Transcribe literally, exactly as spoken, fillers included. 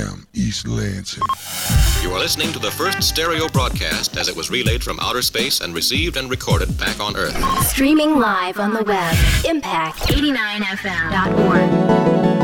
Sam, East Lansing. You are listening to the first stereo broadcast as it was relayed from outer space and received and recorded back on Earth. Streaming live on the web, impact eighty-nine f m dot org.